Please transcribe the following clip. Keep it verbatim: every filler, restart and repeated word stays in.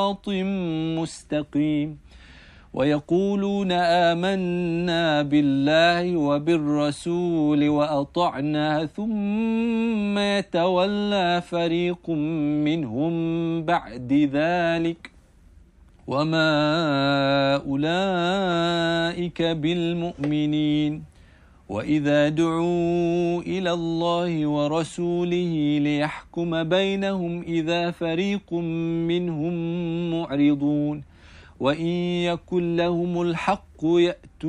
صراط مستقيم ويقولون آمنا بالله وبالرسول وأطعنا ثم يتولى فريق منهم بعد ذلك وما أولئك بالمؤمنين وإذا دعوا إلى الله ورسوله ليحكم بينهم إذا فريق منهم معرضون وإن يكن لهم الحق يأتوا